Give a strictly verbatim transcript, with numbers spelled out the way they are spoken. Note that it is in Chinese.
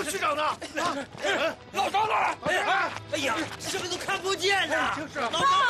张区长呢？啊， 老张呢？ 哎哎呀，什么都看不见呐！ 就是老张。